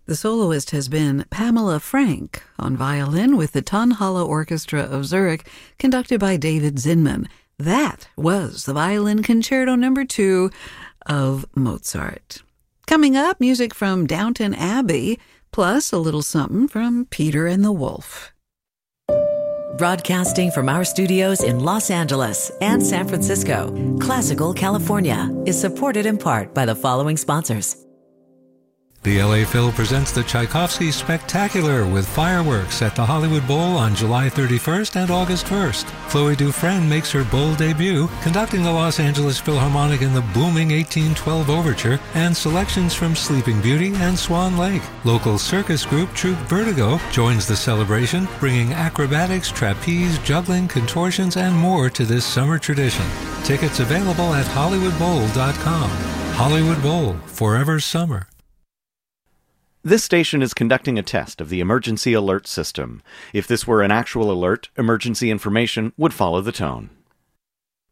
The soloist has been Pamela Frank on violin with the Tonhalle Orchestra of Zurich, conducted by David Zinman. That was the Violin Concerto No. 2 of Mozart. Coming up, music from Downton Abbey, plus a little something from Peter and the Wolf. Broadcasting from our studios in Los Angeles and San Francisco, Classical California is supported in part by the following sponsors. The LA Phil presents the Tchaikovsky Spectacular with fireworks at the Hollywood Bowl on July 31st and August 1st. Chloe Dufresne makes her bowl debut, conducting the Los Angeles Philharmonic in the booming 1812 Overture and selections from Sleeping Beauty and Swan Lake. Local circus group Troupe Vertigo joins the celebration, bringing acrobatics, trapeze, juggling, contortions, and more to this summer tradition. Tickets available at HollywoodBowl.com. Hollywood Bowl, forever summer. This station is conducting a test of the emergency alert system. If this were an actual alert, emergency information would follow the tone.